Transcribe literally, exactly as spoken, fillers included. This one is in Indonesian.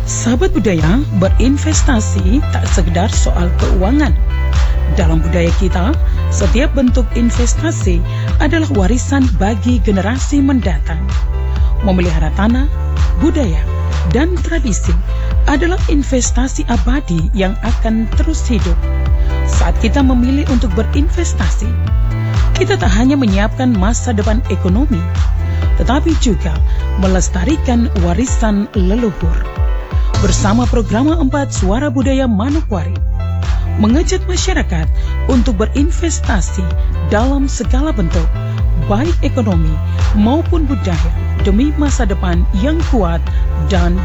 Sahabat budaya, berinvestasi tak sekedar soal keuangan. Dalam budaya kita, setiap bentuk investasi adalah warisan bagi generasi mendatang. Memelihara tanah, budaya, dan tradisi adalah investasi abadi yang akan terus hidup. Saat kita memilih untuk berinvestasi, kita tak hanya menyiapkan masa depan ekonomi, tetapi juga melestarikan warisan leluhur. Bersama program empat Suara Budaya Manokwari, mengajak masyarakat untuk berinvestasi dalam segala bentuk, baik ekonomi maupun budaya, demi masa depan yang kuat dan